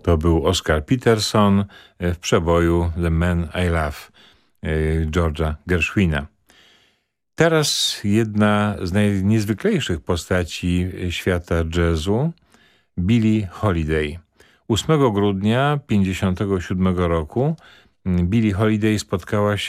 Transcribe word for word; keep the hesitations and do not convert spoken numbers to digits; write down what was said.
To był Oscar Peterson w przeboju The Man I Love George'a Gershwina. Teraz jedna z najniezwyklejszych postaci świata jazzu, Billie Holiday. ósmego grudnia tysiąc dziewięćset pięćdziesiątego siódmego roku Billie Holiday spotkała się